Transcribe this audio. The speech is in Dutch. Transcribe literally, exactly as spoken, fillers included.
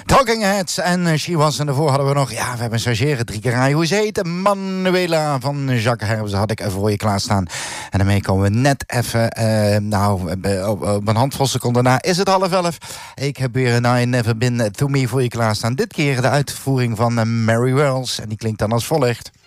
Talking Heads en She Was. En daarvoor hadden we nog, ja, we hebben stagiaire drie keer raaien hoe ze heet. Manuela van Jacques Herms had ik even voor je klaarstaan. En daarmee komen we net even, uh, nou, op, op een handvol seconden na is het half elf. Ik heb weer Now I Never Been To Me voor je klaarstaan. Dit keer de uitvoering van uh, Mary Wells. En die klinkt dan als volgt.